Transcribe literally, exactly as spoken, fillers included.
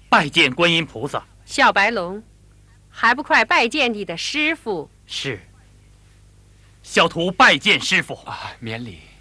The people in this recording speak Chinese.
拜见观音菩萨。 小白龙，还不快拜见你的师傅？ 是。小徒拜见师傅。 啊，免礼。